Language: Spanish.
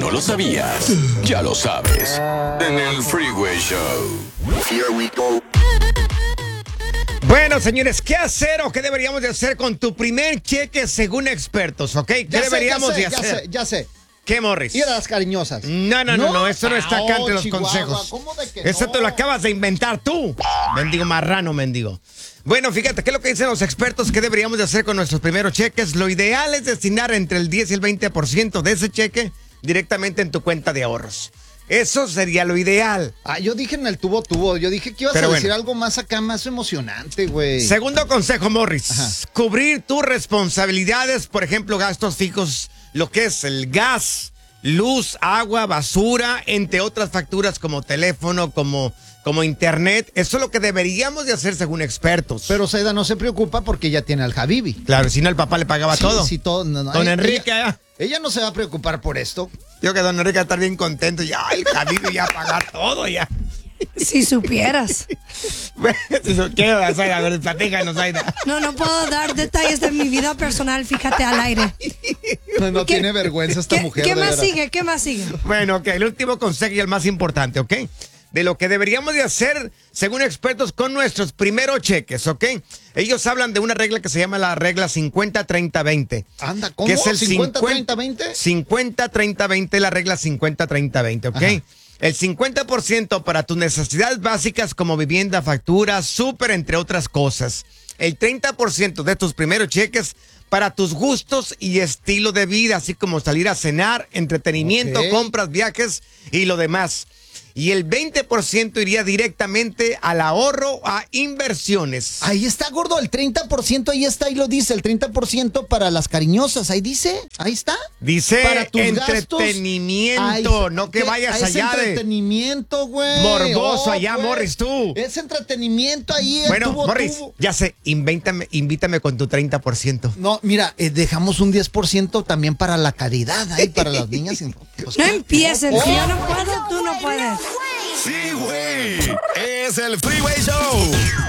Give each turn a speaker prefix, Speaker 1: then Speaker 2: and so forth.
Speaker 1: no lo sabías, ya lo sabes. En el Freeway Show. Here we go.
Speaker 2: Bueno, señores, ¿qué hacer o qué deberíamos de hacer con tu primer cheque según expertos, ok? ¿Qué deberíamos de hacer?
Speaker 3: Ya sé.
Speaker 2: ¿Qué, Morris?
Speaker 3: Ir a las cariñosas.
Speaker 2: No, eso no está acá entre los
Speaker 3: Chihuahua,
Speaker 2: consejos.
Speaker 3: ¿cómo de que
Speaker 2: Eso
Speaker 3: no?
Speaker 2: te lo acabas de inventar tú. Mendigo marrano, mendigo. Bueno, fíjate, ¿qué es lo que dicen los expertos? ¿Qué deberíamos de hacer con nuestros primeros cheques? Lo ideal es destinar entre el 10 y el 20% de ese cheque directamente en tu cuenta de ahorros. Eso sería lo ideal.
Speaker 3: Yo dije en el tubo. Yo dije que ibas
Speaker 2: Pero
Speaker 3: a decir
Speaker 2: bueno.
Speaker 3: algo más acá, más emocionante, güey.
Speaker 2: Segundo consejo, Morris.
Speaker 3: Ajá.
Speaker 2: Cubrir tus responsabilidades, por ejemplo, gastos fijos, lo que es el gas, luz, agua, basura, entre otras facturas como teléfono, como internet. Eso es lo que deberíamos de hacer según expertos.
Speaker 3: Pero Saida no se preocupa porque ya tiene al Habibi.
Speaker 2: Claro, si no el papá le pagaba todo.
Speaker 3: Sí, todo. No,
Speaker 2: Don Enrique,
Speaker 3: ella no se va a preocupar por esto.
Speaker 2: Yo que don Enrique va a estar bien contento. Ya, el Javier ya paga todo ya.
Speaker 4: Si supieras.
Speaker 2: ¿Qué vas a hacer? A ver, platícanos, Aida.
Speaker 4: No puedo dar detalles de mi vida personal, fíjate, al aire.
Speaker 3: No tiene vergüenza esta mujer.
Speaker 4: ¿Qué
Speaker 3: de
Speaker 4: más
Speaker 3: veras.
Speaker 4: sigue? ¿Qué más sigue?
Speaker 2: Bueno, ok, el último consejo y el más importante, ¿ok? De lo que deberíamos de hacer, según expertos, con nuestros primeros cheques, ¿ok? Ellos hablan de una regla que se llama la regla 50-30-20.
Speaker 3: Anda, ¿cómo?
Speaker 2: Que es el
Speaker 3: 50-30-20.
Speaker 2: 50-30-20, la regla 50-30-20, ¿ok?
Speaker 3: Ajá.
Speaker 2: El 50% para tus necesidades básicas como vivienda, facturas, súper, entre otras cosas. El 30% de tus primeros cheques para tus gustos y estilo de vida, así como salir a cenar, entretenimiento,
Speaker 3: Ok.
Speaker 2: compras, viajes y lo demás. Y el 20% iría directamente al ahorro, a inversiones.
Speaker 3: Ahí está, gordo, el 30%, ahí está, ahí lo dice, el 30% para las cariñosas, ahí dice, ahí está.
Speaker 2: Dice
Speaker 3: Para tus
Speaker 2: entretenimiento,
Speaker 3: gastos.
Speaker 2: no que vayas
Speaker 3: Es
Speaker 2: allá de
Speaker 3: entretenimiento, güey.
Speaker 2: morboso allá,
Speaker 3: pues.
Speaker 2: Morris, tú.
Speaker 3: Es entretenimiento ahí.
Speaker 2: Bueno,
Speaker 3: tubo.
Speaker 2: Ya sé, invítame con tu 30%.
Speaker 3: No, mira, dejamos un 10% también para la caridad, ahí para las niñas. Pues,
Speaker 4: No empiecen,
Speaker 3: Oh,
Speaker 4: si yo no puedo, tú no puedes.
Speaker 1: Sí, güey. Es el Freeway Show.